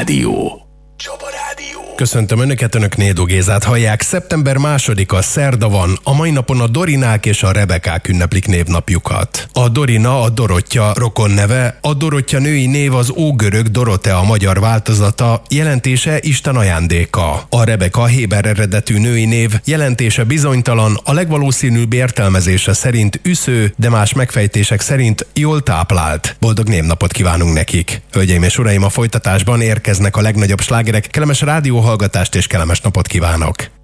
Rádió. Köszöntöm Önöket, Önök Nédó Gézát hallják. Szeptember 2-a szerda van, a mai napon a Dorinák és a Rebekák ünneplik névnapjukat. A Dorina a Dorottya rokonneve, a Dorottya női név az ógörög Dorotea magyar változata, jelentése Isten ajándéka. A Rebeka héber eredetű női név, jelentése bizonytalan, a legvalószínűbb értelmezése szerint üsző, de más megfejtések szerint jól táplált. Boldog névnapot kívánunk nekik. Hölgyeim és uraim, a folytatásban érkeznek a legnagyobb slágerek. Kellemes rádióhallgatást és kellemes napot kívánok!